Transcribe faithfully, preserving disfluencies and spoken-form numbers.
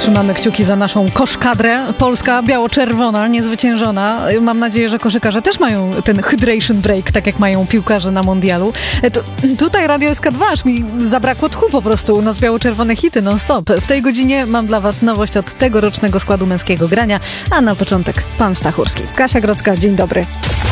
Trzymamy kciuki za naszą koszkadrę. Polska biało-czerwona, niezwyciężona. Mam nadzieję, że koszykarze też mają ten hydration break, tak jak mają piłkarze na mundialu. To, tutaj Radio S K dwa, aż mi zabrakło tchu po prostu. U nas biało-czerwone hity non-stop. W tej godzinie mam dla was nowość od tegorocznego składu męskiego grania, a na początek pan Stachurski. Kasia Grodzka, dzień dobry.